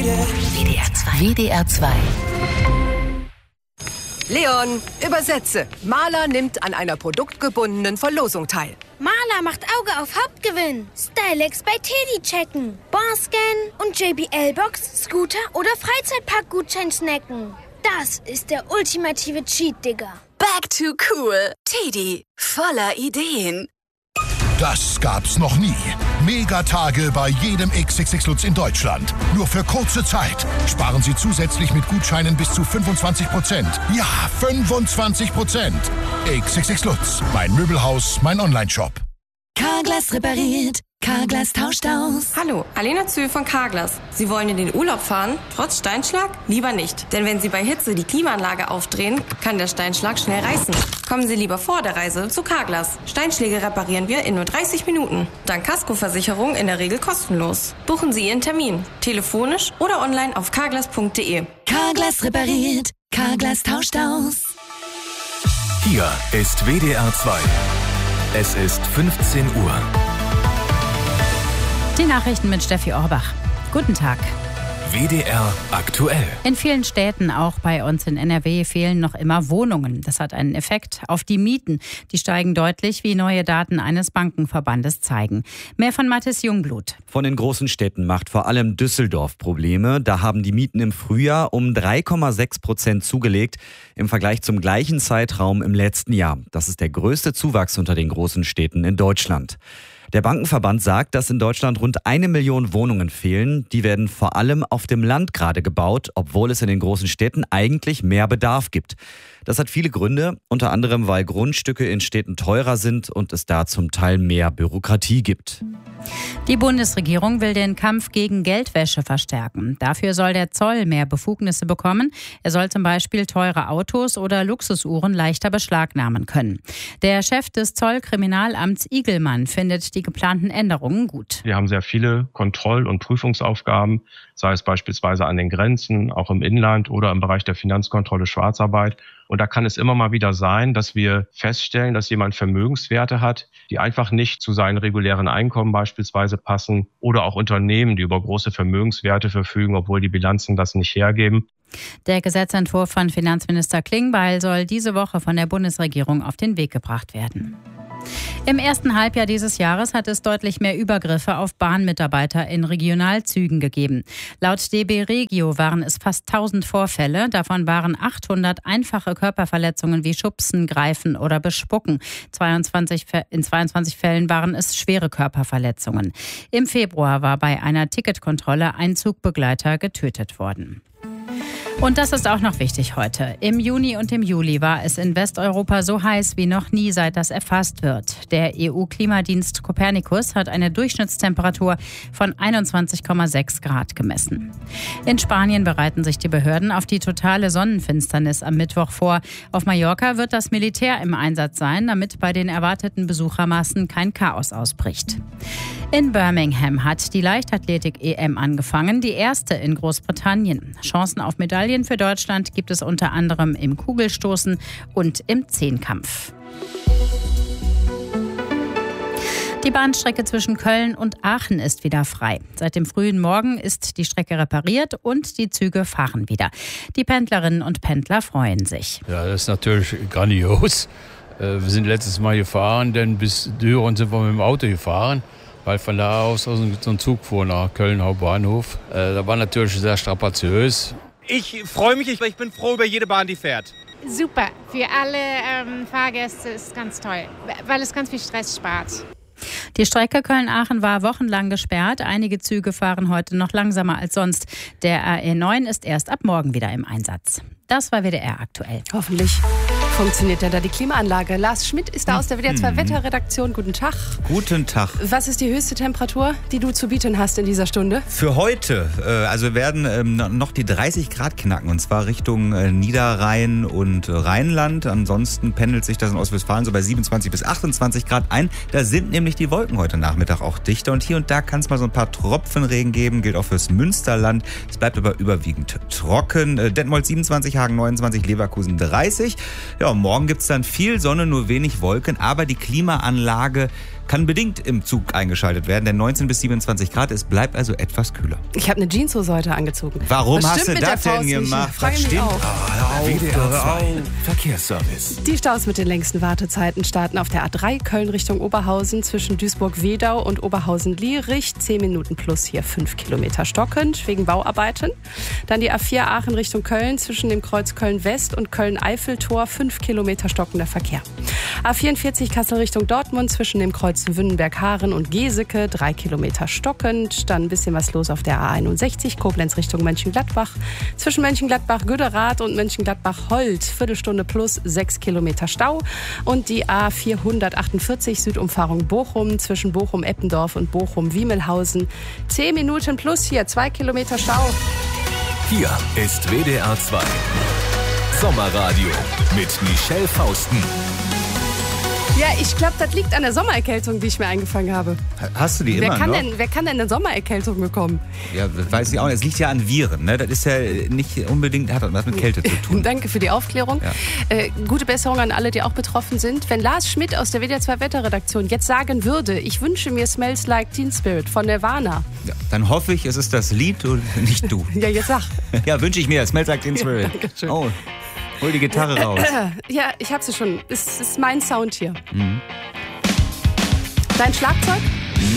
WDR 2. WDR 2. Leon, übersetze. Maler nimmt an einer produktgebundenen Verlosung teil. Maler macht Auge auf Hauptgewinn. Stylex bei Teddy checken. Barscan und JBL-Box, Scooter oder Freizeitpark-Gutschein snacken. Das ist der ultimative Cheat, Digga. Back to cool. Teddy, voller Ideen. Das gab's noch nie. Megatage bei jedem XXX Lutz in Deutschland. Nur für kurze Zeit. Sparen Sie zusätzlich mit Gutscheinen bis zu 25%. Ja, 25%. XXX Lutz. Mein Möbelhaus, mein Onlineshop. Carglass repariert. Carglass tauscht aus. Hallo, Alena Zühl von Carglass. Sie wollen in den Urlaub fahren, trotz Steinschlag? Lieber nicht. Denn wenn Sie bei Hitze die Klimaanlage aufdrehen, kann der Steinschlag schnell reißen. Kommen Sie lieber vor der Reise zu Carglass. Steinschläge reparieren wir in nur 30 Minuten. Dank Kaskoversicherung in der Regel kostenlos. Buchen Sie Ihren Termin. Telefonisch oder online auf carglass.de. Carglass repariert. Carglass tauscht aus. Hier ist WDR 2. Es ist 15 Uhr. Die Nachrichten mit Steffi Orbach. Guten Tag. WDR aktuell. In vielen Städten, auch bei uns in NRW, fehlen noch immer Wohnungen. Das hat einen Effekt auf die Mieten. Die steigen deutlich, wie neue Daten eines Bankenverbandes zeigen. Mehr von Mathis Jungblut. Von den großen Städten macht vor allem Düsseldorf Probleme. Da haben die Mieten im Frühjahr um 3,6% zugelegt im Vergleich zum gleichen Zeitraum im letzten Jahr. Das ist der größte Zuwachs unter den großen Städten in Deutschland. Der Bankenverband sagt, dass in Deutschland rund 1 Million Wohnungen fehlen. Die werden vor allem auf dem Land gerade gebaut, obwohl es in den großen Städten eigentlich mehr Bedarf gibt. Das hat viele Gründe, unter anderem, weil Grundstücke in Städten teurer sind und es da zum Teil mehr Bürokratie gibt. Die Bundesregierung will den Kampf gegen Geldwäsche verstärken. Dafür soll der Zoll mehr Befugnisse bekommen. Er soll zum Beispiel teure Autos oder Luxusuhren leichter beschlagnahmen können. Der Chef des Zollkriminalamts Igelmann findet die geplanten Änderungen gut. Wir haben sehr viele Kontroll- und Prüfungsaufgaben, sei es beispielsweise an den Grenzen, auch im Inland oder im Bereich der Finanzkontrolle Schwarzarbeit. Und da kann es immer mal wieder sein, dass wir feststellen, dass jemand Vermögenswerte hat, die einfach nicht zu seinen regulären Einkommen beispielsweise passen, oder auch Unternehmen, die über große Vermögenswerte verfügen, obwohl die Bilanzen das nicht hergeben. Der Gesetzentwurf von Finanzminister Klingbeil soll diese Woche von der Bundesregierung auf den Weg gebracht werden. Im ersten Halbjahr dieses Jahres hat es deutlich mehr Übergriffe auf Bahnmitarbeiter in Regionalzügen gegeben. Laut DB Regio waren es fast 1000 Vorfälle. Davon waren 800 einfache Körperverletzungen wie Schubsen, Greifen oder Bespucken. In 22 Fällen waren es schwere Körperverletzungen. Im Februar war bei einer Ticketkontrolle ein Zugbegleiter getötet worden. Und das ist auch noch wichtig heute. Im Juni und im Juli war es in Westeuropa so heiß wie noch nie, seit das erfasst wird. Der EU-Klimadienst Copernicus hat eine Durchschnittstemperatur von 21,6 Grad gemessen. In Spanien bereiten sich die Behörden auf die totale Sonnenfinsternis am Mittwoch vor. Auf Mallorca wird das Militär im Einsatz sein, damit bei den erwarteten Besuchermassen kein Chaos ausbricht. In Birmingham hat die Leichtathletik-EM angefangen, die erste in Großbritannien. Chancen auf Medaillen für Deutschland gibt es unter anderem im Kugelstoßen und im Zehnkampf. Die Bahnstrecke zwischen Köln und Aachen ist wieder frei. Seit dem frühen Morgen ist die Strecke repariert und die Züge fahren wieder. Die Pendlerinnen und Pendler freuen sich. Ja, das ist natürlich grandios. Wir sind letztes Mal gefahren, denn bis Düren sind wir mit dem Auto gefahren, weil von da aus so ein Zug fuhr nach Köln Hauptbahnhof. Da war natürlich sehr strapaziös. Ich freue mich, ich bin froh über jede Bahn, die fährt. Super, für alle Fahrgäste ist ganz toll, weil es ganz viel Stress spart. Die Strecke Köln-Aachen war wochenlang gesperrt. Einige Züge fahren heute noch langsamer als sonst. Der RE9 ist erst ab morgen wieder im Einsatz. Das war WDR aktuell. Hoffentlich funktioniert ja da die Klimaanlage. Lars Schmidt ist da aus der WDR 2 Wetterredaktion. Guten Tag. Guten Tag. Was ist die höchste Temperatur, die du zu bieten hast in dieser Stunde? Für heute, also werden noch die 30 Grad knacken, und zwar Richtung Niederrhein und Rheinland. Ansonsten pendelt sich das in Ostwestfalen so bei 27 bis 28 Grad ein. Da sind nämlich die Wolken heute Nachmittag auch dichter, und hier und da kann es mal so ein paar Tropfenregen geben, gilt auch fürs Münsterland. Es bleibt aber überwiegend trocken. Detmold 27, Hagen 29, Leverkusen 30. Ja, morgen gibt es dann viel Sonne, nur wenig Wolken, aber die Klimaanlage kann bedingt im Zug eingeschaltet werden, denn 19 bis 27 Grad, es bleibt also etwas kühler. Ich habe eine Jeanshose heute angezogen. Warum Was hast stimmt du mit das der denn Faust nicht? gemacht? Frage Was mich stimmt? auch. WDR 2 Verkehrsservice. Die Staus mit den längsten Wartezeiten starten auf der A3 Köln Richtung Oberhausen zwischen Duisburg-Wedau und Oberhausen-Lierich. 10 Minuten plus hier 5 Kilometer stockend wegen Bauarbeiten. Dann die A4 Aachen Richtung Köln zwischen dem Kreuz Köln-West und Köln-Eiffeltor. 5 Kilometer stockender Verkehr. A44 Kassel Richtung Dortmund zwischen dem Kreuz Wünnenberg-Haaren und Geseke. 3 Kilometer stockend. Dann ein bisschen was los auf der A61 Koblenz Richtung Mönchengladbach. Zwischen Mönchengladbach-Güderath und Mönchengladbach-Holt. Viertelstunde plus 6 Kilometer Stau. Und die A448 Südumfahrung Bochum zwischen Bochum-Eppendorf und Bochum-Wiemelhausen. 10 Minuten plus hier 2 Kilometer Stau. Hier ist WDR 2 Sommerradio mit Michelle Fausten. Ja, ich glaube, das liegt an der Sommererkältung, die ich mir eingefangen habe. Hast du die immer noch? Wer kann denn eine Sommererkältung bekommen? Ja, weiß ich auch nicht. Es liegt ja an Viren, ne? Das ist ja nicht unbedingt, hat was mit Kälte zu tun. Danke für die Aufklärung. Ja. Gute Besserung an alle, die auch betroffen sind. Wenn Lars Schmidt aus der WDR 2 Wetterredaktion jetzt sagen würde, ich wünsche mir Smells Like Teen Spirit von Nirvana. Ja, dann hoffe ich, es ist das Lied und nicht du. Ja, jetzt sag. Ja, wünsche ich mir. Smells Like Teen Spirit. Ja, Dankeschön. Oh, hol die Gitarre raus. Ja, ich hab sie schon. Es ist mein Sound hier. Mhm. Dein Schlagzeug?